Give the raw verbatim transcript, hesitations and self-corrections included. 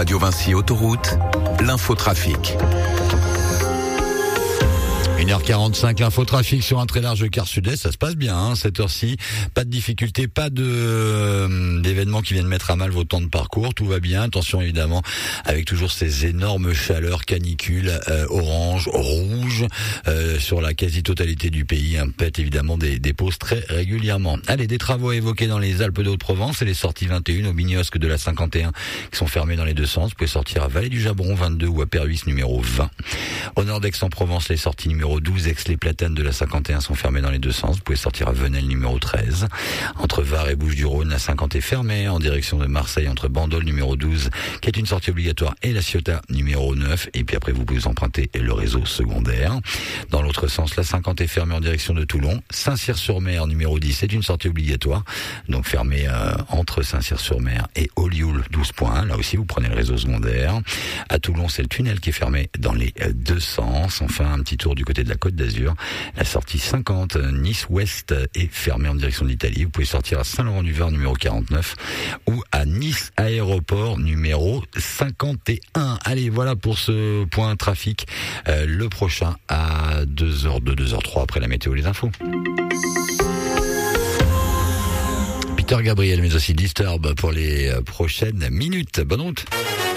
Radio Vinci Autoroute, l'infotrafic. une heure quarante-cinq, l'infotrafic sur un très large quart sud-est, ça se passe bien, hein, cette heure-ci. Pas de difficulté, pas de euh, d'événements qui viennent mettre à mal votre temps de parcours, tout va bien. Attention évidemment, avec toujours ces énormes chaleurs canicules, euh, orange, rouge, euh, sur la quasi-totalité du pays. Un pète évidemment des, des pauses très régulièrement. Allez, des travaux évoqués dans les Alpes de Haute-Provence et les sorties vingt et un au Biniosque de la cinquante et un qui sont fermées dans les deux sens. Vous pouvez sortir à Vallée du Jabron vingt-deux ou à Perhuis numéro vingt. Au nord d'Aix-en-Provence, les sorties numéro douze, Aix-les-Platanes de la cinquante et un sont fermées dans les deux sens. Vous pouvez sortir à Venelle numéro treize. Entre Var et Bouches-du-Rhône, la cinquante est fermée. En direction de Marseille, entre Bandol numéro douze, qui est une sortie obligatoire, et la Ciotat numéro neuf. Et puis après, vous pouvez emprunter le réseau secondaire. Dans l'autre sens, la cinquante est fermée en direction de Toulon. Saint-Cyr-sur-Mer numéro dix, c'est une sortie obligatoire. Donc fermée euh, entre Saint-Cyr-sur-Mer et Olioul douze point un. Là aussi, vous prenez le réseau secondaire. À Toulon, c'est le tunnel qui est fermé dans les deux sens. Enfin, un petit tour du côté de la Côte d'Azur. La sortie cinquante, Nice-Ouest, est fermée en direction de l'Italie. Vous pouvez sortir à Saint-Laurent-du-Var numéro quarante-neuf ou à Nice Aéroport numéro cinquante et un. Allez, voilà pour ce point trafic. Euh, le prochain à deux heures deux, deux heures trois après la météo, les infos. Peter Gabriel, mais aussi Disturb pour les prochaines minutes. Bonne route.